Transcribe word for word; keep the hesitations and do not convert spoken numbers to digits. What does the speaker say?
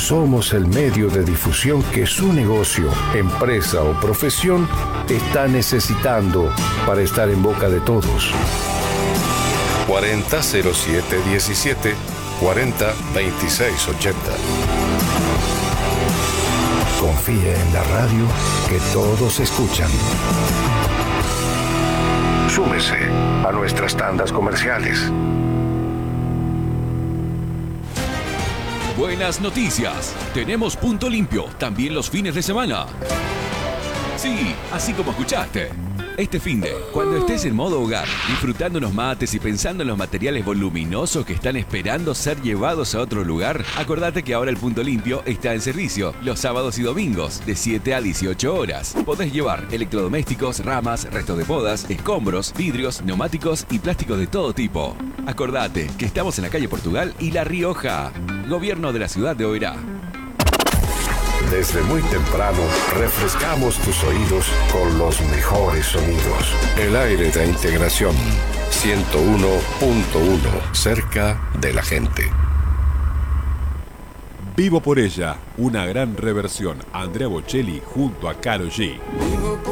somos el medio de difusión que su negocio, empresa o profesión está necesitando para estar en boca de todos. cuarenta cero siete diecisiete, cuarenta veintiséis ochenta. Confíe en la radio que todos escuchan. Súmese a nuestras tandas comerciales. Buenas noticias. Tenemos punto limpio también los fines de semana. Sí, así como escuchaste. Este finde, cuando estés en modo hogar, disfrutando unos mates y pensando en los materiales voluminosos que están esperando ser llevados a otro lugar, acordate que ahora el punto limpio está en servicio los sábados y domingos de siete a dieciocho horas. Podés llevar electrodomésticos, ramas, restos de podas, escombros, vidrios, neumáticos y plásticos de todo tipo. Acordate que estamos en la calle Portugal y La Rioja. Gobierno de la ciudad de Oberá. Desde muy temprano, refrescamos tus oídos con los mejores sonidos. El aire de integración ciento uno punto uno, cerca de la gente. Vivo por ella, una gran reversión. Andrea Bocelli junto a Karol G. Vivo por